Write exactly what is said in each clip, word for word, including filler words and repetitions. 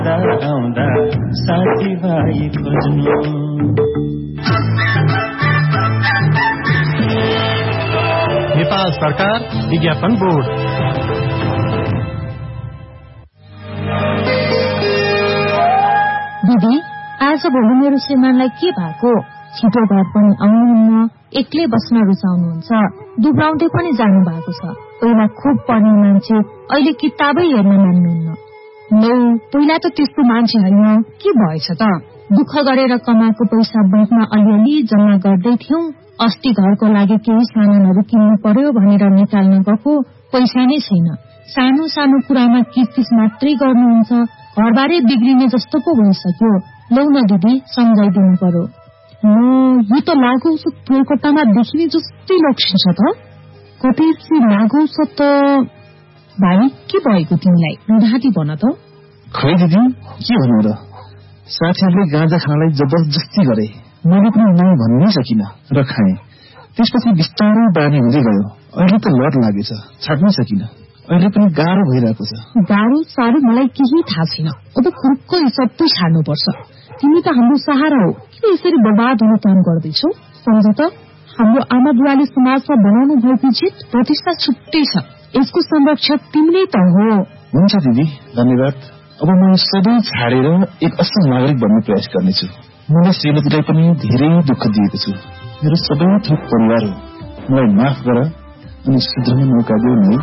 आउँदा साथीभाइ खोज्नु। नेपाल सरकार विज्ञापन बोर्ड। दिदी, आज भोलि मेरो श्रीमानलाई के भएको? छिटो घर पनि आउनुहुन्न, एक्लै बस्न रुचाउनुहुन्छ, दुब्राउँदै पनि जानु भएको छ। पहिला खुब पढ्ने मान्छे, अहिले किताबै हेर्न मान्नुहुन्न। नौ, पहिला त त्यस्तो मान्छे होइन, के भएछ त? दुःख गरेर कमाएको पैसा बैंकमा अलिअलि जम्मा गर्दै थियौं। अस्ति घरको लागि केही सामानहरू किन्नु पर्यो भनेर निकाल्न गएको, पैसा नै छैन। सानो सानो कुरामा किचकिच मात्रै गर्नुहुन्छ, घरबारे बिग्रिने जस्तो पो भइसक्यो। लौ न दिदी, सम्झाइदिनु पर्यो। यो त लागु औषध कोलकातामा देखिने जस्तै लक्षिन्छ त। कतै लागु औषध त। भाइ, के भएको तिमीलाई? राति भन त। खै दिदी, के भन्नु र? साथीहरूले गाँजा खानलाई जबरजस्ती गरे, मैले पनि नै भन्नै सकिन र खाएँ। त्यसपछि बिस्तारै बानी हुँदै गयो। अहिले त लट लागेछ, छाड्नै सकिन। अहिले पनि गाह्रो भइरहेको छ। गाह्रो साह्रो मलाई केही थाहा छैन। अब खुबको हिसाब त छाड्नुपर्छ। तिमी त हाम्रो सहारा हो, किन यसरी बर्बाद हुने काम गर्दैछौ? सम्झ त, हाम्रो आमा बुवाले समाजमा बनाउनु भएको जित प्रतिष्ठा छुट्टै छ। यसको संरक्षक तिमी नै त हो। हुन्छ दिदी, धन्यवाद। अब म सबै छाडेर एक असल नागरिक बन्ने प्रयास गर्नेछु। मैले श्रीमतीलाई पनि धेरै दुःख दिएको छु। मेरो सबै थोक परिवार हो, मलाई माफ गर अनि सुध्रने मौका दियो नि।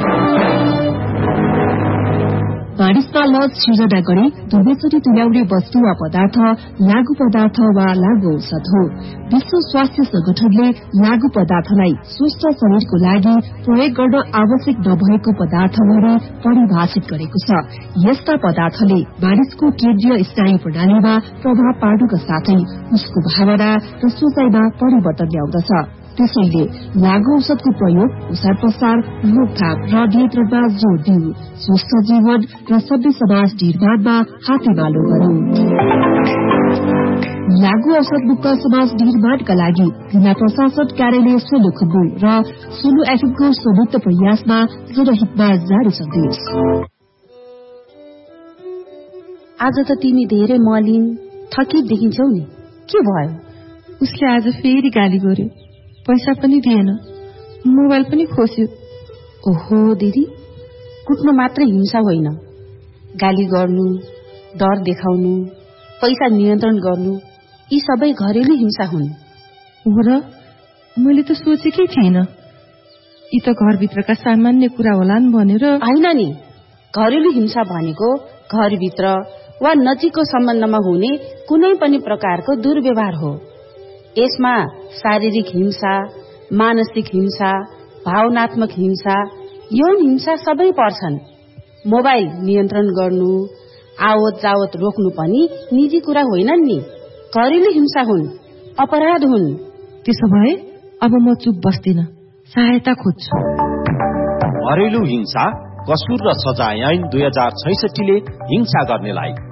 बारिशमा लज सिर्जना गरी दुवैचोटि तुल्याउने वस्तु वा पदार्थ लागू पदार्थ वा लागू औषध हो। विश्व स्वास्थ्य संगठनले लागू पदार्थलाई स्वस्थ शरीरको लागि प्रयोग गर्न आवश्यक नभएको पदार्थ भनी परिभाषित गरेको छ। यस्ता पदार्थले मानिसको केन्द्रीय स्नायु प्रणालीमा प्रभाव पार्नुका साथै उसको भावना र सोचाइमा परिवर्तन ल्याउँदछ। त्यसैले लागू औषधको प्रयोग, ओसार पसार, रोकथाम र नियन्त्रणमा जोड़ दिऊ। स्वस्थ जीवन र सभ्य समाज निर्माणमा हातेमालो गरौं। लागू औषध मुक्त समाज निर्माणका लागि जिल्ला प्रशासन कार्यालय सोलुखुम्बु र सोलु एफएमको संयुक्त प्रयासमा जनहितमा जारी सन्देश। आज त तिमी धेरै मलिन थकित देखिन्छौ नि, के भयो? उसले आज फेरि गाली गर्यो, पैसा पनि दिएन, मोबाइल पनि खोस्यो। ओहो दिदी, कुट्नु मात्र हिंसा होइन, गाली गर्नु, डर देखाउनु, पैसा नियन्त्रण गर्नु, यी सबै घरेलु हिंसा हुन्। हो र? मैले त सोचेकै थिएन, यी त घरभित्रका सामान्य कुरा होलान् भनेर। होइन नि, घरेलु हिंसा भनेको घरभित्र वा नजिकको सम्बन्धमा हुने कुनै पनि प्रकारको दुर्व्यवहार हो। यसमा शारीरिक हिंसा, मानसिक हिंसा, भावनात्मक हिंसा, यौन हिंसा सबै पर्छन्। मोबाइल नियन्त्रण गर्नु, आवत जावत रोक्नु पनि निजी कुरा होइनन् नि, घरेलु हिंसा हुन्, अपराध हुन्। त्यसो भए अब म चुप बस्दिन, सहायता खोज्छु। घरेलु हिंसा कसुर र सजाय ऐन दुई हजार छैसठीले हिंसा गर्नेलाई